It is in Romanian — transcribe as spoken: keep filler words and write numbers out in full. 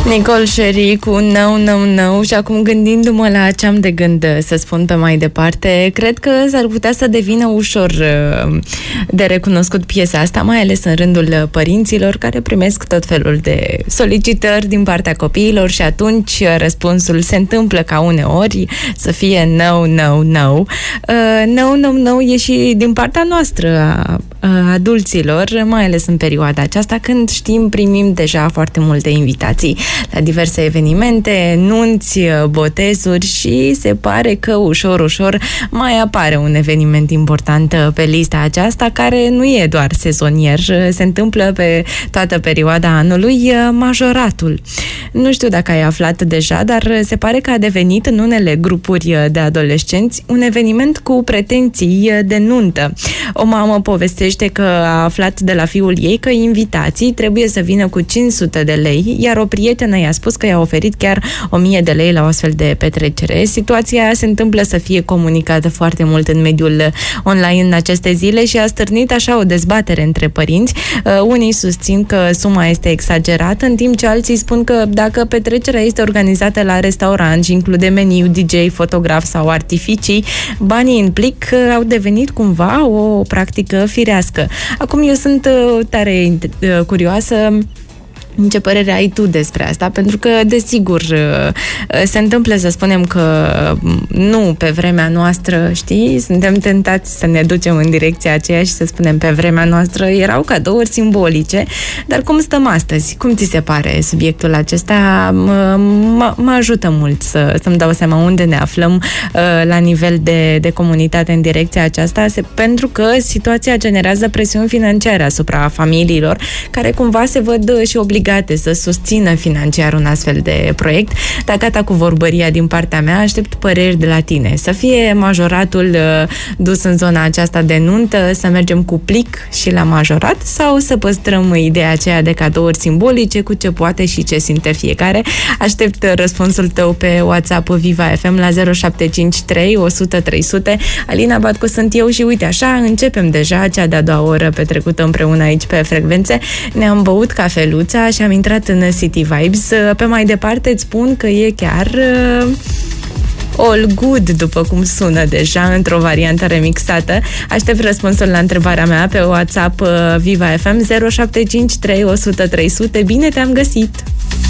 Nicole Sherry cu No, No, No. Și acum, gândindu-mă la ce am de gând să spun pe mai departe, cred că s-ar putea să devină ușor de recunoscut piesa asta, mai ales în rândul părinților care primesc tot felul de solicitări din partea copiilor și atunci răspunsul se întâmplă ca uneori să fie No, No, No. Uh, no, No, No e și din partea noastră a, a adulților, mai ales în perioada aceasta când știm, primim deja foarte multe invitații la diverse evenimente, nunți, botezuri și se pare că ușor, ușor mai apare un eveniment important pe lista aceasta, care nu e doar sezonier, se întâmplă pe toată perioada anului, majoratul. Nu știu dacă ai aflat deja, dar se pare că a devenit în unele grupuri de adolescenți un eveniment cu pretenții de nuntă. O mamă povestește că a aflat de la fiul ei că invitații trebuie să vină cu cinci sute de lei, iar o prietenă i-a spus că i-a oferit chiar o mie de lei la o astfel de petrecere. Situația se întâmplă să fie comunicată foarte mult în mediul online în aceste zile și a stârnit așa o dezbatere între părinți. Uh, unii susțin că suma este exagerată, în timp ce alții spun că dacă petrecerea este organizată la restaurant și include meniu, D J, fotograf sau artificii, banii în plic uh, au devenit cumva o practică firească. Acum eu sunt uh, tare uh, curioasă ce părere ai tu despre asta? Pentru că, desigur, se întâmplă să spunem că nu pe vremea noastră, știi? Suntem tentați să ne ducem în direcția aceea și să spunem pe vremea noastră erau cadouri simbolice, dar cum stăm astăzi? Cum ți se pare subiectul acesta? Mă, mă ajută mult să, să-mi dau seama unde ne aflăm la nivel de, de comunitate în direcția aceasta, pentru că situația generează presiuni financiare asupra familiilor, care cumva se văd și obligate să susțină financiar un astfel de proiect. Dar gata cu vorbăria din partea mea, aștept păreri de la tine. Să fie majoratul uh, dus în zona aceasta de nuntă, să mergem cu plic și la majorat, sau să păstrăm ideea aceea de cadouri simbolice cu ce poate și ce simte fiecare. Aștept răspunsul tău pe WhatsApp Viva F M la zero șapte cinci trei o sută trei sute. Alina Batcu sunt eu și uite așa, începem deja cea de-a doua oră petrecută împreună aici pe frecvențe. Ne-am băut cafeluța și am intrat în City Vibes. Pe mai departe îți spun că e chiar uh, all good, după cum sună deja, într-o variantă remixată. Aștept răspunsul la întrebarea mea pe WhatsApp uh, Viva F M zero șapte cinci trei o sută trei sute. Bine te-am găsit!